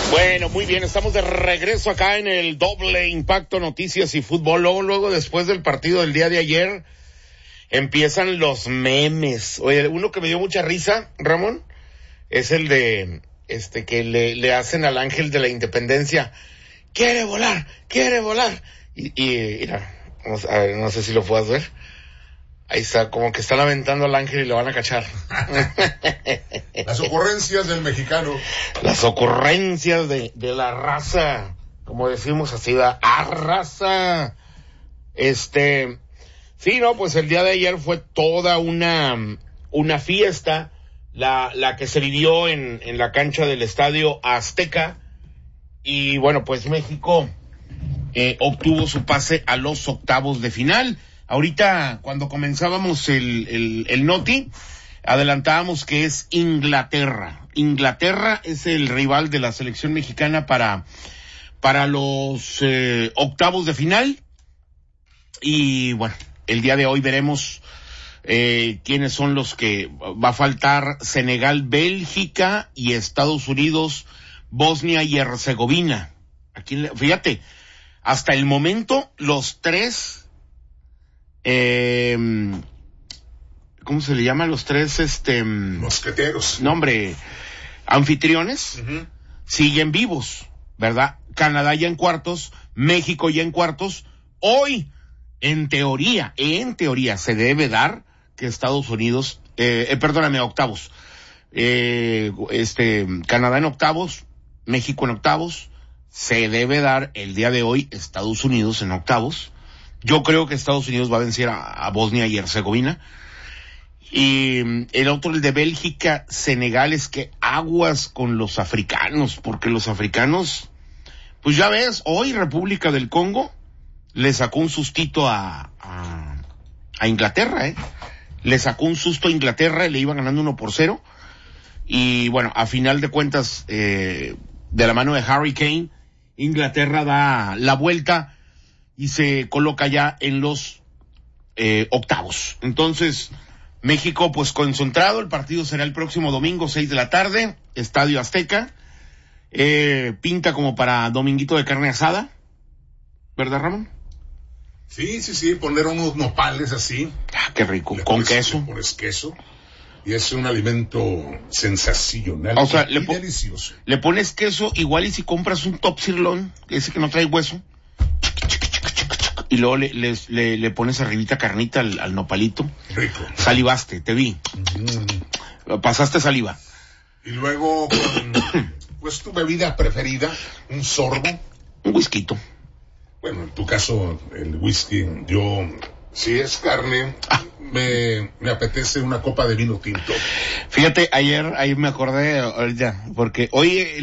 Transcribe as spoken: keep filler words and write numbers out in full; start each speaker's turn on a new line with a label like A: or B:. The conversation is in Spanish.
A: Bueno, muy bien, estamos de regreso acá en el Doble Impacto Noticias y Fútbol. Luego, luego, después del partido del día de ayer, empiezan los memes. Oye, uno que me dio mucha risa, Ramón, es el de, este, que le, le hacen al ángel de la independencia, quiere volar, quiere volar. Y, y mira, vamos a ver, no sé si lo puedas ver. Ahí está, como que está lamentando al ángel y lo van a cachar.
B: Las ocurrencias del mexicano.
A: Las ocurrencias de, de la raza, como decimos así, la raza. Este, sí, no, pues el día de ayer fue toda una, una fiesta, la, la que se vivió en, en la cancha del Estadio Azteca. Y bueno, pues México eh, obtuvo su pase a los octavos de final. Ahorita, cuando comenzábamos el, el, el Noti, adelantábamos que es Inglaterra. Inglaterra es el rival de la selección mexicana para, para los eh, octavos de final. Y bueno, el día de hoy veremos eh, quiénes son los que va a faltar: Senegal, Bélgica y Estados Unidos, Bosnia y Herzegovina. Aquí, fíjate, hasta el momento los tres... Eh, ¿cómo se le llama? Los tres, este...
B: mosqueteros.
A: No, hombre, anfitriones, uh-huh. siguen vivos, ¿verdad? Canadá ya en cuartos, México ya en cuartos. Hoy, en teoría, en teoría, se debe dar que Estados Unidos, eh, eh perdóname, octavos. Eh, este, Canadá en octavos, México en octavos. Se debe dar el día de hoy Estados Unidos en octavos. Yo creo que Estados Unidos va a vencer a, a Bosnia y Herzegovina. Y el otro, el de Bélgica, Senegal, es que aguas con los africanos, porque los africanos, pues ya ves, hoy República del Congo le sacó un sustito a, a, a Inglaterra, ¿eh? Le sacó un susto a Inglaterra, le iba ganando uno por cero. Y bueno, a final de cuentas, eh, de la mano de Harry Kane, Inglaterra da la vuelta y se coloca ya en los eh, octavos. Entonces, México pues concentrado, el partido será el próximo domingo, seis de la tarde, Estadio Azteca. Eh, pinta como para dominguito de carne asada, ¿verdad, Ramón?
B: Sí, sí, sí, poner unos nopales así.
A: Ah, qué rico,
B: le
A: con
B: pones,
A: queso.
B: Le pones queso y es un alimento sensacional,
A: o sea,
B: y
A: le po-
B: delicioso.
A: Le pones queso, igual y si compras un top sirloin, ese que no trae hueso, y luego le, le, le, le pones arribita carnita al, al nopalito.
B: Rico.
A: Salivaste, te vi. Mm. Pasaste saliva.
B: Y luego, con, pues tu bebida preferida, un sorbo.
A: Un whisky.
B: Bueno, en tu caso, el whisky. Yo, si es carne, ah. me, me apetece una copa de vino tinto.
A: Fíjate, ayer, ayer me acordé, ya, porque hoy